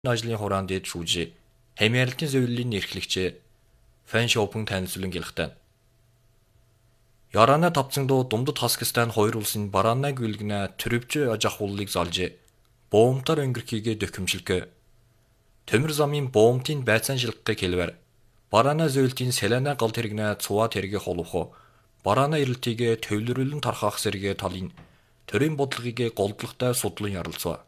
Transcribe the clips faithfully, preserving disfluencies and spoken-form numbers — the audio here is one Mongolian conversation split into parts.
ажлын хураан дэд шүүжээ. Хэмэрлтийн зөвлөлийн эрхлэгчээ Фэн Шоупен танилцуулан гэлхтэн. Ярана тавцсандуу думдад Хаскистан хоёр улсын бараанаа гүйлгэнэ төрөвчөө аж ахууллыг залжээ. Боомтар өнгөрхийгээ дөхөмжлөгөө. Төмөр замын боомтын байцаан шилгхийг хэлвэр. Бараана зөөлтийн селена галт хэрэгнэ цуваа тэргээ холуухо. Бараана ирэлтийгээ төвлөрүүлэн тархаах сэргээ талын төрийн бодлогыг голдлагтай судлан ярилцва.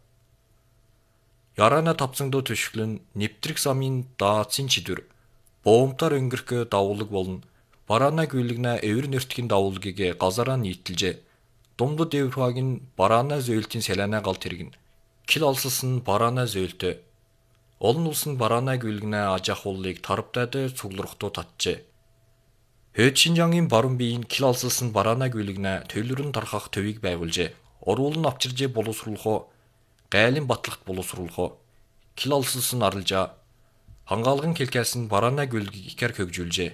Ярана тавцсандуу төшөглөн нэвтрэх замын даацын чидвэр. Боомтар өнгөрхөө давуулаг болно. Бараана гүйлгэнэ эвэр нэртгийн давуулгийг газараа нийтэлжээ. Думдад эврхаг нь бараана зөөлтийн селена галт хэрэгнэ. Кил алсалсан бараана зөөлтөө. Олон улсын бараана гүйлгэнэ аж ахууллыг тарвтайд цуглархтуу татжээ. Хөөд Шинжангийн баруун биеийн кил алсалсан бараана гүйлгэнэ төвлөрөн тархах төвийг байгуулжээ. Оруулан авчиржээ боловсруулахоо, гайлын батлагт боловсруулахоо, кил алсалсан аралжаа, хангаалган келкээсэн бараана гүйлгийг ихэр хөгжүүлжээ.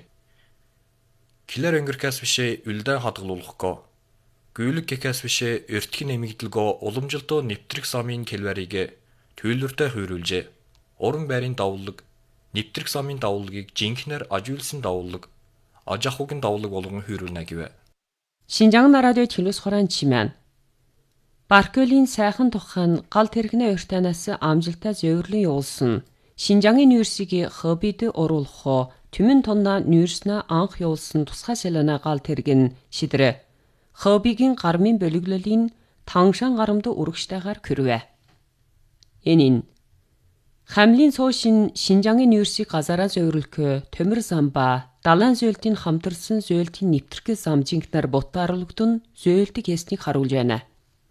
Килэр өнгөрхөөс бишээ үлдэн хадгалуулахгоо, гүйлэг гэхээс бишээ өртгөн нэмэгдэлгөө уламжилтоо нэвтрэх замын келвэрийг төвлөртэй хүйрүүлжээ. Уран байрын давуулаг, нэвтрэх замын давуулгийг жинхнэр ажиулсан давуулаг, аж ахуйн давуулаг болгон хүйрүүлнэ гэвэ. Шинжаан радио телевиз хорон чимэн. Баркөлийн сайхан тухайн галт хэрэгнээ өртөнөөс амжилттай зөвөрлөн явуулсан. Шинжаангийн университегийн хоббид оруулахоо түмэн тонна университет анх явуулсан тусгай селена галт хэрэг нь шидрэ. Хоббигийн гармын бөлөглөлийн Таngshan гарамд урагштайгаар көрвэ. Энэ Хамлын цоошин Шинжаангийн университеийг газараа зөвөрлөхөө төмөр самба далайн зөөлтийн хамтарсан зөөлтийн нэвтрэх зам жинкнэр бутааруулагдсан зөөлтийг яснийг харуулж байна.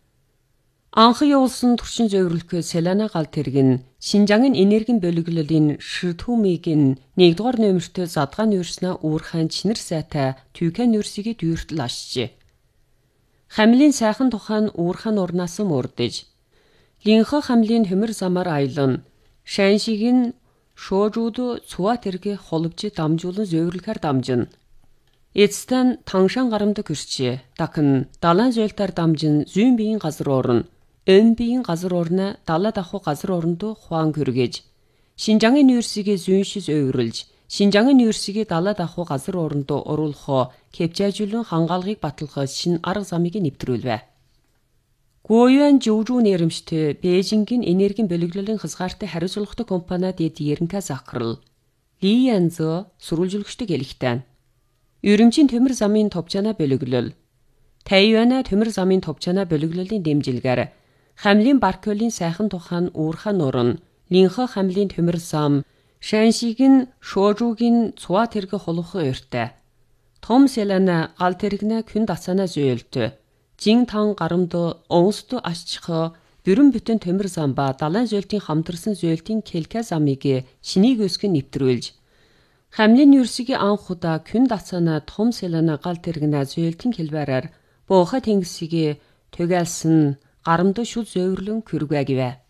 Анх явуулсан туршин зөвөрлөхөө селена галт хэрэг нь Шинжаангийн энергийн бөлөглөлийн Шитүмигийн нэгдүгээр номертой задгаан университет уурхайн чинэр сайтай Тюкен университеийг дүүртэл ашжээ. Хамлын сайхан тухайн уурхайн урнаас мөрдөж Линхэ хамлын хөмөр замаар аялан Шаншигийн шоожууд цуваа тэргээ холбож дамжуулан зөвөрлөхөр дамжин. Эцэстэн Таngshan гарамд гэрчээ. Дахин далайн зөөлтөөр дамжин зүүн биеийн газар орно. Өн биеийн газар орно далаа давхуу газар орондоо хуан хүргэж. Шинжаангийн университеийг зүүншис өвөрлж, Шинжаангийн университеийг далаа давхуу газар орондоо оруулахоо кепжажуулан хангаалгыг баталгах шин арга замыг нэвтрүүлвэ. Гуйуан Жужу нэрэмжтэй Бээжингийн энергийн бөлөглөлийн хязгаартай хариуцлагатай компаниуд эд Ерэнка захирал Ли Янзо сурвалжуулагчдыг хэлэхтэн. Ерөнчийн төмөр замын товчаана бөлөглөл Тайвана төмөр замын товчаана бөлөглөлийн дэмжилгээр Хамлын Баркөлийн сайхан тухайн уурхайн уран Линхэ хамлын төмөр зам Шаншигийн шоожуугийн цуваа тэргэ холухын өртөө Том селена галт хэрэгнэ күн дацаана зөөлтөө Жин тан гарамд онцд ашчихо бүрэн бүтэн төмөр зам ба далайн зөөлтийн хамтарсан зөөлтийн келка замыг шинийг өсгөн нэвтрүүлж Хамлын университегийн анх удаа күн дацаана том селена галт хэрэгнэ зөөлтийн хэлбэрээр бууха тэнгисийг түгээлсэн гарамд шүл зөөврлөн көргөө гэвэ.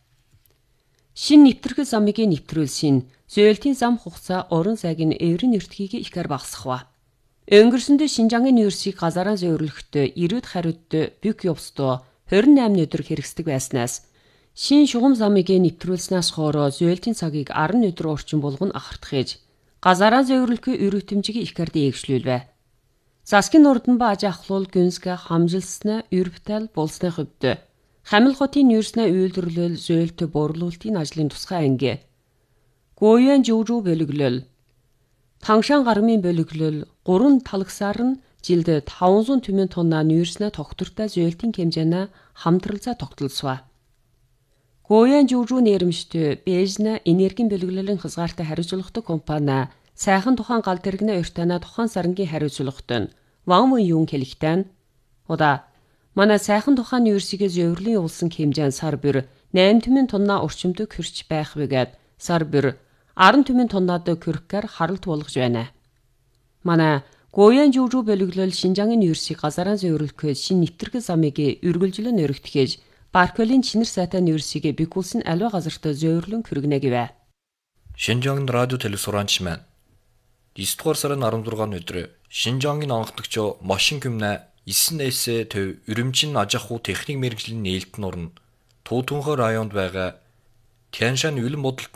Шин нэвтрэх замыг нэвтрүүлсэн зөөлтийн зам хугацаа орон зайгийн эврэн нэртгийг ихэр багасгав. Өнгөрсөндөө Шинжаангийн университеийг газараа зөвөрлөхдөө ирээд хариуд бүк явстоо двадцать восемь өдөр хэрэгсдэг байснаас шин шугам замыг нэвтрүүлснээс хоороо зөөлтийн цагийг десять өдөр орчим болгон ахардахж газараа зөвөрлөх өрөвтөмжийг ихэр дээгшлүүлвэ. Засгийн урдан ба аж ахлуул гүнсгэ хамжилснаа өрбтал болсны хувьд Хамил хотын университет үйлдвэрлэл зөөлтө борлуулалтын ажлын тусгай анги Гуйуан Жужу бөлөглөл Таngshan гармын бөлөглөл гурван талагсаар нь жилд five hundred тонна университет тогтвортой зөөлтийн хэмжээний хамтралцаа тогтолцов. Гуйуан Жужу нэрэмжтэй Бээжин энергийн бөлөглөлийн хязгаартай хариуцлагатай компани сайхан тухайн галт хэрэгнээ өртөнө тухайн сарангийн хариуцлагатай Ван Мөн Юн хэлэхтэн удаа манай сайхан тухайн университеийг зөвөрлөн явуулсан хэмжээ сар бүр eight hundred тонна орчимд хүрч байх вэгэд сар бүр ten thousand тоннад көрөхгөр харалт болгож байна. Манай Гуйуан Жужу бөлөглөл Шинжаангийн университеийг газараа зөвөрлөхөд шин нэвтрэх замыг үргэлжлэн өргөтгөж Баркөлийн чинэр сайтай университеийг бигүүлсэн аливаа газартаа зөвөрлөн хүргэнэ гэвэ. Шинжаангийн радио телевиз хураанч маань nine дугаар сарын sixteen өдөр Шинжаангийн анхдагч машин гүмнэ nine эс төв Үрэмчин аж ахуй техник мэргэжлийн нээлтэн орн Туутунхай районд байгаа Тяншан үлэн бодолд